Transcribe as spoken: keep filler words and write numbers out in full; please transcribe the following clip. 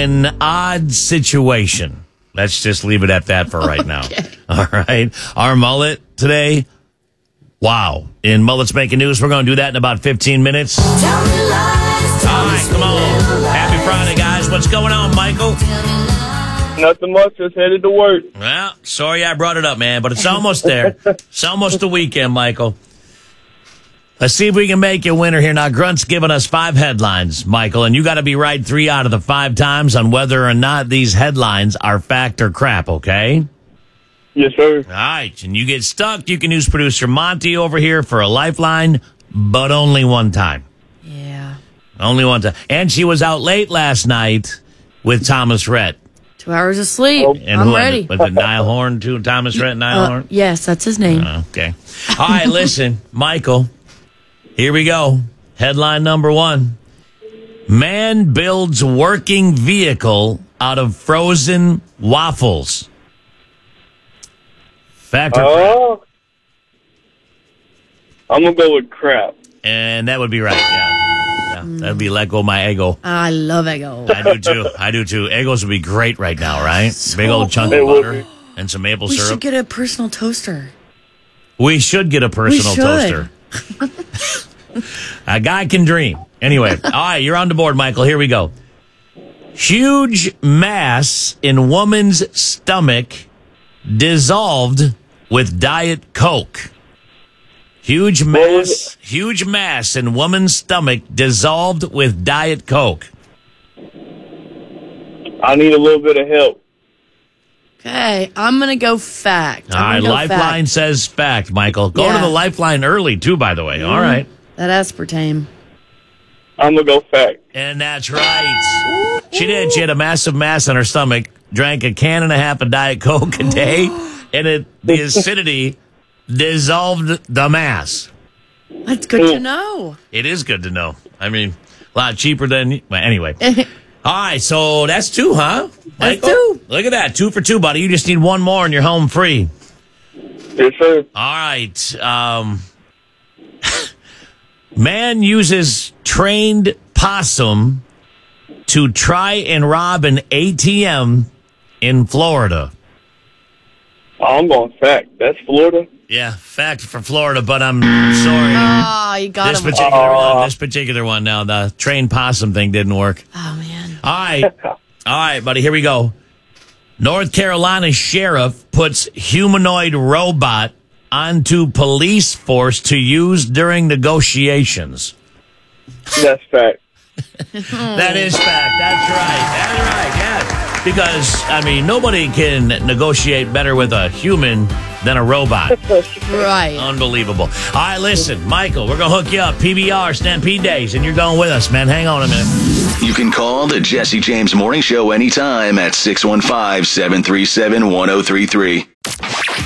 an odd situation. Let's just leave it at that for right now. Okay. All right. Our mullet today. Wow. In Mullet's Making News, we're going to do that in about fifteen minutes. All right, come on. Happy Friday, guys. What's going on, Michael? Nothing much. Just headed to work. Well, sorry I brought it up, man, but it's almost there. It's almost the weekend, Michael. Let's see if we can make you a winner here. Now, Grunt's giving us five headlines, Michael, and you got to be right three out of the five times on whether or not these headlines are fact or crap, okay? Yes, sir. All right, and you get stuck, you can use producer Monty over here for a lifeline, but only one time. Yeah. Only one time. And she was out late last night with Thomas Rhett. Two hours of sleep. Oh. And I'm who, ready. Was it Niall Horn, too? Thomas Rhett, Niall Uh, Horn? yes, that's his name. Uh, okay. All right, listen, Michael, here we go. Headline number one. Man builds working vehicle out of frozen waffles. Fact or crap? Oh. I'm going to go with crap. And that would be right, yeah. Yeah, that'd be let go my Eggo. I love Eggo. I do too. I do too. Eggos would be great right now, right? So Big old chunk They of would butter be. and some maple We syrup. should get a personal toaster. We should get a personal should. toaster. A guy can dream. Anyway, all right, you're on the board, Michael. Here we go. Huge mass in woman's stomach dissolved with Diet Coke. Huge was mass, huge mass in woman's stomach dissolved with Diet Coke. I need a little bit of help. Okay, I'm going to go fact. All I'm right, gonna go Lifeline fact. says fact, Michael. Go Yeah. to the Lifeline early, too, by the way. All right. That aspartame. I'm going to go fact. And that's right. She did. She had a massive mass on her stomach, drank a can and a half of Diet Coke a day, and it, the acidity dissolved the mass. That's good to know. It is good to know. I mean, a lot cheaper than... Well, anyway. All right, so that's two, huh? That's Michael? two. Look at that. Two for two, buddy. You just need one more and you're home free. Yes, sir. All right. Um, man uses trained possum to try and rob an A T M in Florida. I'm going fact. That's Florida. Yeah, fact for Florida, but I'm sorry. Oh, you got This him. particular one, this particular one now, the trained possum thing didn't work. Oh, man. All right. All right, buddy, here we go. North Carolina sheriff puts humanoid robot onto police force to use during negotiations. That's fact. That is fact. That's right. That's right, yes. Because, I mean, nobody can negotiate better with a human than a robot. Right. Unbelievable. All right, listen, Michael, we're going to hook you up. P B R, Stampede Days, and you're going with us, man. Hang on a minute. You can call the Jesse James Morning Show anytime at six one five, seven three seven, one oh three three.